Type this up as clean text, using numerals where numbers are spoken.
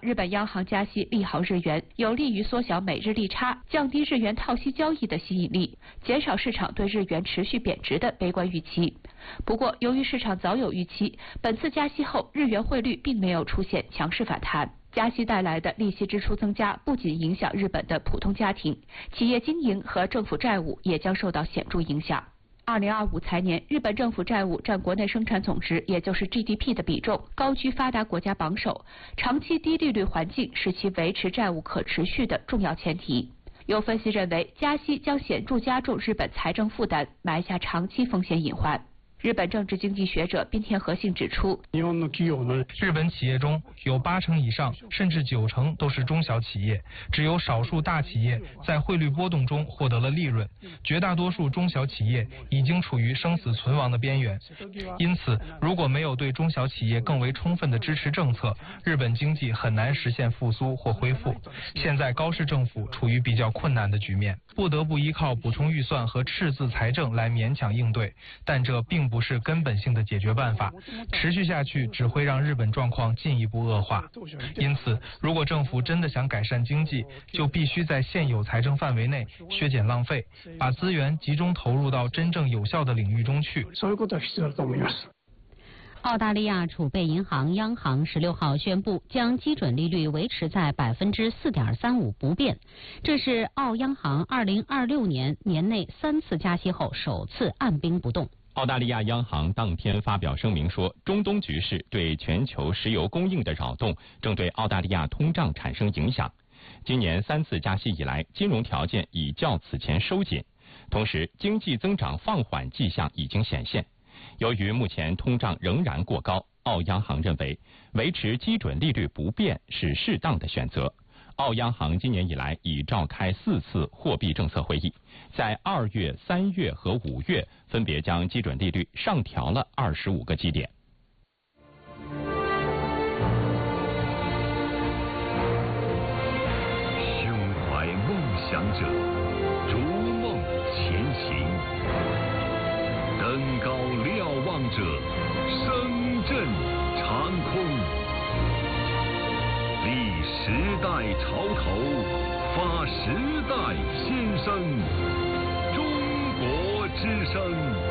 日本央行加息利好日元，有利于缩小美日利差，降低日元套息交易的吸引力，减少市场对日元持续贬值的悲观预期。不过，由于市场早有预期，本次加息后日元汇率并没有出现强势反弹。加息带来的利息支出增加，不仅影响日本的普通家庭，企业经营和政府债务也将受到显著影响。2025财年，日本政府债务占国内生产总值，也就是 GDP 的比重高居发达国家榜首。长期低利率环境是其维持债务可持续的重要前提。有分析认为，加息将显著加重日本财政负担，埋下长期风险隐患。日本政治经济学者滨田和信指出， 日本企业中有80%以上甚至90%都是中小企业，只有少数大企业在汇率波动中获得了利润，绝大多数中小企业已经处于生死存亡的边缘。因此，如果没有对中小企业更为充分的支持政策，日本经济很难实现复苏或恢复。现在高市政府处于比较困难的局面，不得不依靠补充预算和赤字财政来勉强应对，但这并不是根本性的解决办法，持续下去只会让日本状况进一步恶化。因此，如果政府真的想改善经济，就必须在现有财政范围内削减浪费，把资源集中投入到真正有效的领域中去。 澳大利亚储备银行央行16号宣布，将基准利率维持在4.35%不变，这是澳央行2026年年内3次加息后首次按兵不动。 澳大利亚央行当天发表声明说，中东局势对全球石油供应的扰动正对澳大利亚通胀产生影响。今年3次加息以来，金融条件已较此前收紧，同时经济增长放缓迹象已经显现。由于目前通胀仍然过高，澳央行认为维持基准利率不变是适当的选择。澳央行今年以来已召开4次货币政策会议，在2月、3月和5月分别将基准利率上调了25个基点。 胸怀梦想者，逐梦前行。登高瞭望者，声震长空。立时代潮头，发时代先声。中国之声。